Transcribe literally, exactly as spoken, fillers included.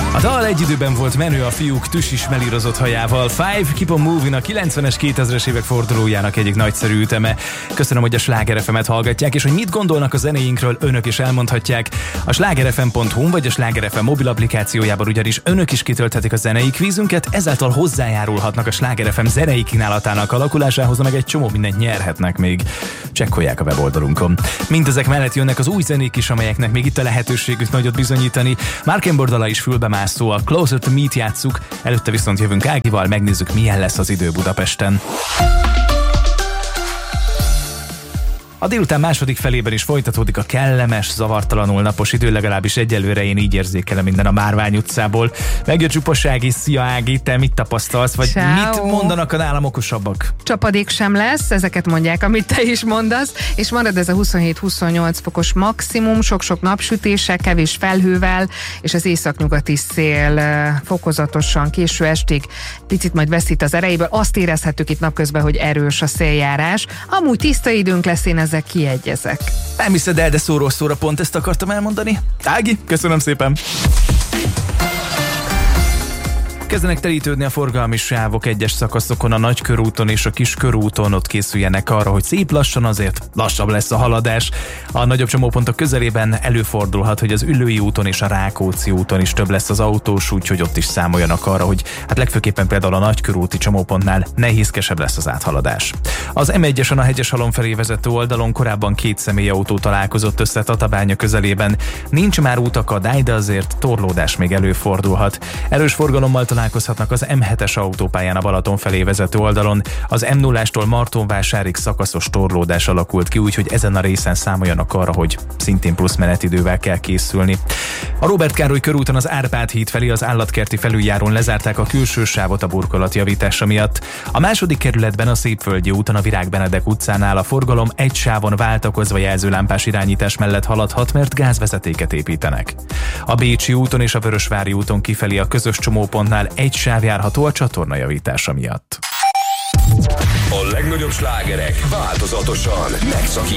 A dal egy időben volt menő a fiúk tüsis melírozott hajával. Five Keep on Moving a kilencvenes, kétezres évek fordulójának egyik nagyszerű üteme. Köszönöm, hogy a Sláger ef emet hallgatják, és hogy mit gondolnak a zenéinkről, önök is elmondhatják. A sláger ef em pont hu vagy a Sláger ef em mobil applikációjában ugyanis önök is kitölthetik a zenei kvízünket, ezáltal hozzájárulhatnak a Sláger ef em zenei kínálatának alakulásához, meg egy csomó mindent nyerhetnek még. Csekkolják a weboldalunkon. Mindezek mellett jönnek az új zenék is, amelyeknek még itt a lehetőségük nagyot bizonyítani. Mark Embor dala is fülbemászó, a Closer to Meet játsszuk, előtte viszont jövünk Ágival, megnézzük, milyen lesz az idő Budapesten. A délután második felében is folytatódik a kellemes, zavartalanul napos idő, legalábbis egyelőre én így érzékelem minden a Márvány utcából. Megjött Csupasági, szia Ági, te mit tapasztalsz, vagy Ciao. mit mondanak a nálam okosabbak? Csapadék sem lesz, ezeket mondják, amit te is mondasz, és marad ez a huszonhét-huszonnyolc fokos maximum, sok-sok napsütéssel, kevés felhővel, és az északnyugati szél fokozatosan késő estig picit majd veszít az erejéből. Azt érezhetjük itt napközben, hogy erős a széljárás. Amúgy tiszta időnk lesz, én ezzel kiegyezek. Nem hiszed el, de szóról szóra pont ezt akartam elmondani. Ági, köszönöm szépen! Kezdenek telítődni a forgalmi sávok egyes szakaszokon, a Nagykörúton és a Kiskörúton, ott készüljenek arra, hogy szép lassan, azért lassabb lesz a haladás. A nagyobb csomópontok közelében előfordulhat, hogy az Üllői úton és a Rákóczi úton is több lesz az autós, úgyhogy ott is számoljanak arra, hogy hát legfőképpen például a Nagykörúti csomópontnál nehézkesebb lesz az áthaladás. Az em egyesen a Hegyeshalom felé vezető oldalon korábban két személyautó találkozott össze Tatabánya közelében. Nincs már útakadály, de azért torlódás még előfordulhat. Erős forgalommal találkozhatnak az em hetes autópályán a Balaton felé vezető oldalon. Az em nullástól Martonvásárig szakaszos torlódás alakult ki, úgyhogy ezen a részen számoljanak arra, hogy szintén plusz menetidővel kell készülni. A Róbert Károly körúton az Árpád híd felé az Állatkerti felüljárón lezárták a külső sávot a burkolatjavítása miatt. A második kerületben a Szépvölgyi úton a Virág Benedek utcánál a forgalom egy sávon váltakozva jelzőlámpás irányítás mellett haladhat, mert gázvezetéket építenek. A Bécsi úton és a Vörösvári úton kifelé a közös csomópontnál egy sáv járható a csatorna javítása miatt. A legnagyobb slágerek változatosan megszakítják